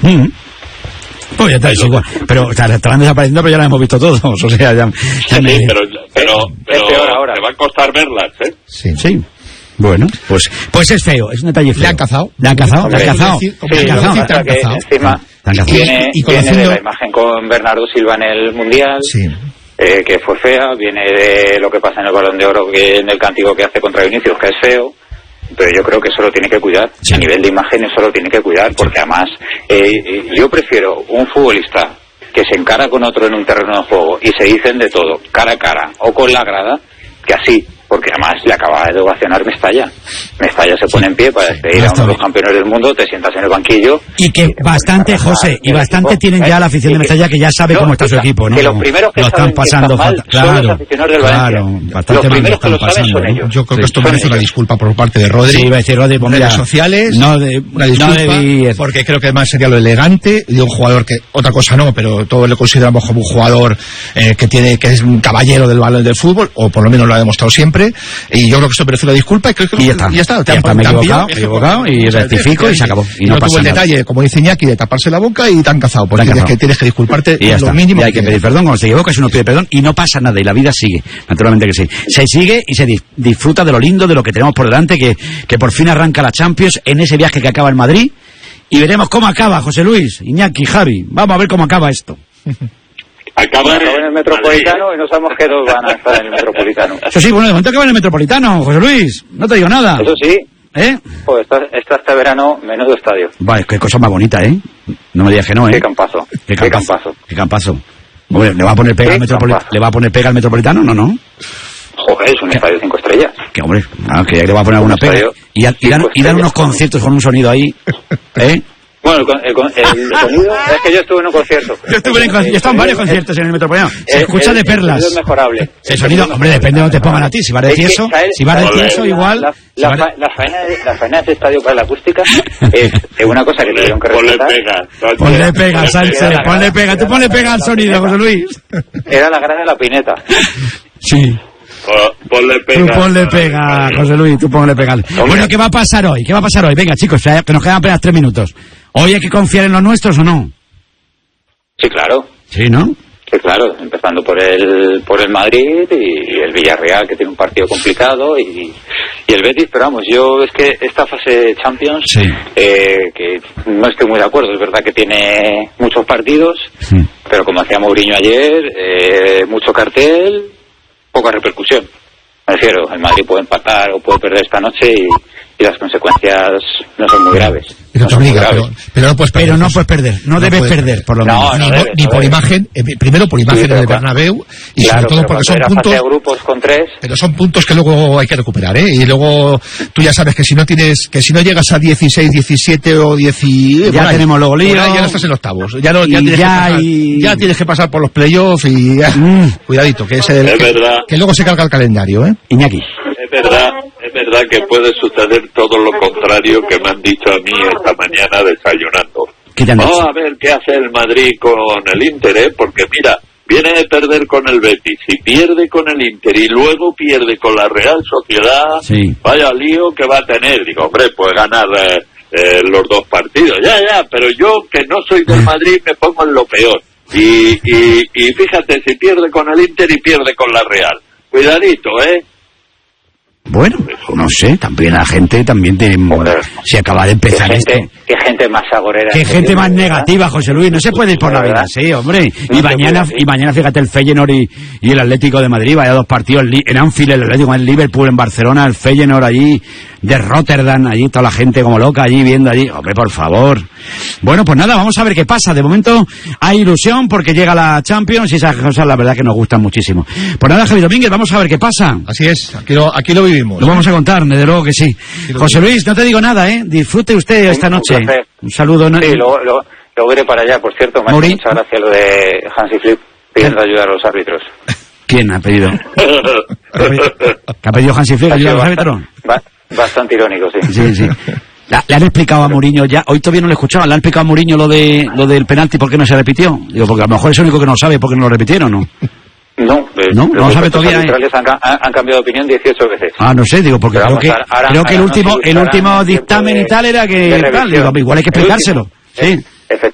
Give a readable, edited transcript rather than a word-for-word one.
Pues ya está, es igual. Pero estarán desapareciendo, pero ya las hemos visto todos. O sea, ya sí, pero ahora te va a costar verlas, ¿eh? Sí. Bueno, pues es feo, es un detalle feo. Le han cazado. Encima viene de la imagen con Bernardo Silva en el Mundial, que fue fea, viene de lo que pasa en el Balón de Oro, en el cántico que hace contra Vinicius, que es feo. Pero yo creo que eso lo tiene que cuidar. A nivel de imagen eso lo tiene que cuidar, porque además yo prefiero un futbolista que se encara con otro en un terreno de juego y se dicen de todo, cara a cara o con la grada, que así. Porque además le acaba de ovacionar Mestalla. Mestalla se pone en pie para despedir a uno de los campeones del mundo, te sientas en el banquillo. Y que bastante, José, y bastante tienen ya la afición de Mestalla, que ya sabe cómo está su equipo, ¿no? Que los primeros que están pasando mal son los aficionados del Valencia. Los primeros que lo saben son ellos. Yo creo que esto merece una disculpa por parte de Rodri. Sí, iba a decir Rodri, por redes sociales. Una disculpa, porque creo que además sería lo elegante de un jugador que, otra cosa no, pero todos le consideramos como un jugador que es un caballero del balón del fútbol, o por lo menos lo ha demostrado siempre. Y yo creo que esto merece una disculpa y creo que ya está. Me he equivocado y rectifico y se acabó. Y no tuvo el detalle, como dice Iñaki, de taparse la boca y te han cazado. Porque tienes que disculparte lo mínimo. Y hay que pedir perdón cuando se equivocas, uno pide perdón y no pasa nada y la vida sigue. Naturalmente que sí. Se sigue y se disfruta de lo lindo, de lo que tenemos por delante, que por fin arranca la Champions en ese viaje que acaba en Madrid. Y veremos cómo acaba, José Luis, Iñaki, Javi. Vamos a ver cómo acaba esto. Acaba en el Metropolitano y no sabemos qué dos van a estar en el Metropolitano. Eso sí, bueno, de momento acaba en el Metropolitano, José Luis. No te digo nada. Eso sí. Pues este verano, menudo estadio. Vale, qué cosa más bonita, ¿eh? No me digas que no, ¿eh? Qué campazo. Bueno, ¿le va a poner pega al Metropolitano? No. Joder, es un estadio 5 estrellas. Que hombre, que le va a poner alguna pega. Y dan unos conciertos con un sonido ahí, ¿eh? Bueno, el sonido es que yo estuve en un concierto. Yo he estado en varios conciertos en el Metropolitano. Se escucha de perlas. El sonido es mejorable. El sonido, hombre, depende de donde te pongan a ti. Si vas de tieso, igual. La faena de ese estadio para la acústica es una cosa que tuvieron que respetar. Ponle pega, Sánchez, ponle pega. Tú ponle pega al sonido, José Luis. Era la grada de la Pineta. Sí. Tú ponle pega, José Luis, tú ponle pega. Bueno, ¿qué va a pasar hoy? Venga, chicos, que nos quedan apenas 3 minutos. ¿Hoy hay que confiar en los nuestros o no? Sí, claro. Sí, ¿no? Sí, claro, empezando por el Madrid y el Villarreal, que tiene un partido complicado, y el Betis, pero vamos, yo es que esta fase de Champions, que no estoy muy de acuerdo, es verdad que tiene muchos partidos, pero como decía Mourinho ayer, mucho cartel, poca repercusión. Me refiero, el Madrid puede empatar o puede perder esta noche y las consecuencias no son muy graves. Pero no puedes perder. No debes perder, por lo menos. Ni por imagen, primero por imagen del Bernabéu, y sobre todo porque son puntos de grupos con 3. Pero son puntos que luego hay que recuperar, ¿eh? Y luego tú ya sabes que si no llegas a 16, 17 o 10, ya tenemos luego lío. Ya no estás en octavos. Ya tienes que pasar por los playoffs y cuidadito, que es que luego se carga el calendario, ¿eh? Iñaki. Es verdad que puede suceder todo lo contrario que me han dicho a mí esta mañana desayunando. Vamos a ver qué hace el Madrid con el Inter, porque mira, viene de perder con el Betis y pierde con el Inter y luego pierde con la Real Sociedad. Vaya lío que va a tener. Digo, hombre, puede ganar los 2 partidos. Ya, pero yo que no soy del Madrid me pongo en lo peor. Y fíjate, si pierde con el Inter y pierde con la Real. Cuidadito, Bueno, no sé, también la gente se acaba de empezar esto. Qué gente más agorera. Qué gente más negativa, José Luis, no se puede ir por la vida, sí, hombre. Y mañana fíjate el Feyenoord y el Atlético de Madrid, vaya 2 partidos en Anfield, el Atlético, el Liverpool en Barcelona, el Feyenoord allí, de Rotterdam, allí toda la gente como loca allí viendo allí, hombre, por favor. Bueno, pues nada, vamos a ver qué pasa. De momento hay ilusión porque llega la Champions y esas cosas la verdad que nos gustan muchísimo. Pues nada, Javi Domínguez, vamos a ver qué pasa. Así es, aquí lo vivimos. Lo vamos a contar, desde luego que sí. José Luis, no te digo nada, disfrute usted esta noche. Un saludo. Sí, luego iré para allá, por cierto, me hace mucha gracia lo de Hansi Flick pidiendo ayuda a los árbitros. ¿Quién ha pedido? ¿Qué ha pedido Hansi Flick ayuda a los árbitros? Bastante irónico, sí. Sí. Le han explicado a Mourinho ya, hoy todavía no lo escuchaba, le han explicado a Mourinho lo del penalti, ¿por qué no se repitió? Digo, porque a lo mejor es el único que no sabe por qué no lo repitieron, ¿no? No sabe todavía. Los han cambiado de opinión 18 veces. No sé, digo, porque creo que el último dictamen y tal era que tal, digo, igual hay que explicárselo. Sí.